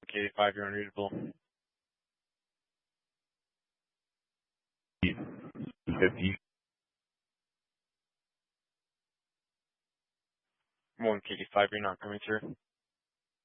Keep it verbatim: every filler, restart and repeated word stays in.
K eighty-five, you're unreadable. fifty. one K eighty-five, you're not coming through.